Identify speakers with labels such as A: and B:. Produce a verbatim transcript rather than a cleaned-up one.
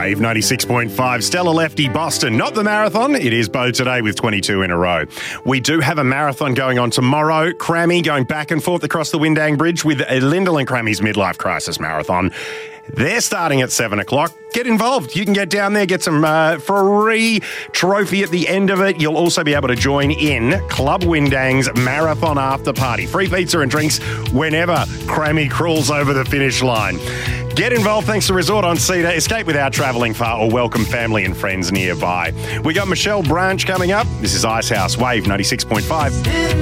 A: Wave ninety-six point five, Stella Lefty, Boston. Not the marathon, it is Bo today with twenty-two in a row. We do have a marathon going on tomorrow. Crammy going back and forth across the Windang Bridge with Lyndall and Crammy's Midlife Crisis Marathon. They're starting at seven o'clock. Get involved. You can get down there, get some uh, free trophy at the end of it. You'll also be able to join in Club Windang's Marathon After Party. Free pizza and drinks whenever Crammy crawls over the finish line. Get involved thanks to Resort on Cedar. Escape without travelling far or welcome family and friends nearby. We got Michelle Branch coming up. This is Icehouse Wave ninety-six point five.